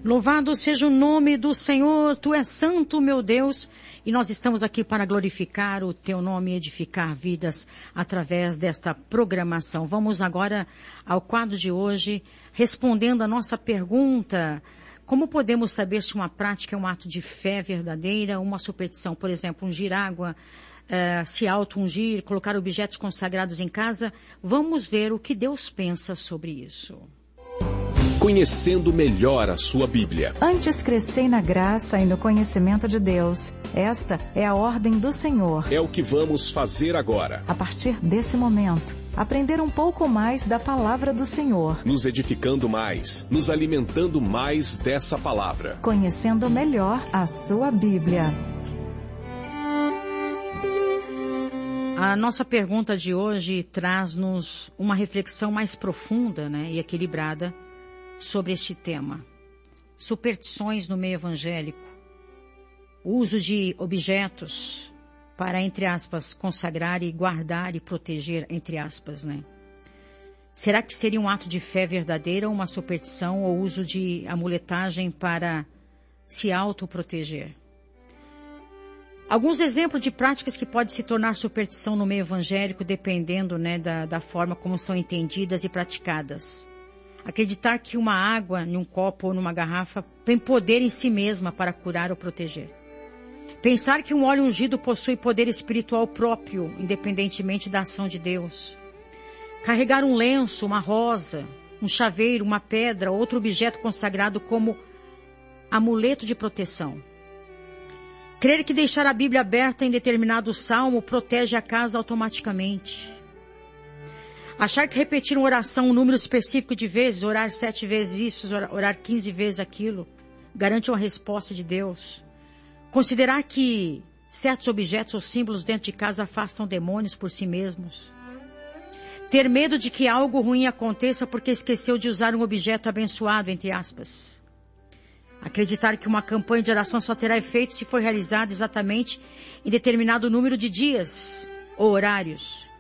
Louvado seja o nome do Senhor, Tu és santo, meu Deus, e nós estamos aqui para glorificar o Teu nome e edificar vidas através desta programação. Vamos agora ao quadro de hoje, respondendo a nossa pergunta: como podemos saber se uma prática é um ato de fé verdadeira ou uma superstição? Por exemplo, ungir água, se auto-ungir, colocar objetos consagrados em casa. Vamos ver o que Deus pensa sobre isso. Conhecendo melhor a sua Bíblia. Antes crescei na graça e no conhecimento de Deus. Esta é a ordem do Senhor. É o que vamos fazer agora. A partir desse momento, aprender um pouco mais da palavra do Senhor. Nos edificando mais, nos alimentando mais dessa palavra. Conhecendo melhor a sua Bíblia. A nossa pergunta de hoje traz-nos uma reflexão mais profunda, e equilibrada sobre este tema. Superstições no meio evangélico. O uso de objetos para, entre aspas, consagrar e guardar e proteger, entre aspas, Será que seria um ato de fé verdadeira ou uma superstição ou uso de amuletagem para se autoproteger? Alguns exemplos de práticas que podem se tornar superstição no meio evangélico, dependendo da forma como são entendidas e praticadas. Acreditar que uma água em um copo ou numa garrafa tem poder em si mesma para curar ou proteger. Pensar que um óleo ungido possui poder espiritual próprio, independentemente da ação de Deus. Carregar um lenço, uma rosa, um chaveiro, uma pedra ou outro objeto consagrado como amuleto de proteção. Crer que deixar a Bíblia aberta em determinado salmo protege a casa automaticamente. Achar que repetir uma oração um número específico de vezes, orar 7 vezes isso, orar 15 vezes aquilo, garante uma resposta de Deus. Considerar que certos objetos ou símbolos dentro de casa afastam demônios por si mesmos. Ter medo de que algo ruim aconteça porque esqueceu de usar um objeto abençoado, entre aspas. Acreditar que uma campanha de oração só terá efeito se for realizada exatamente em determinado número de dias ou horários.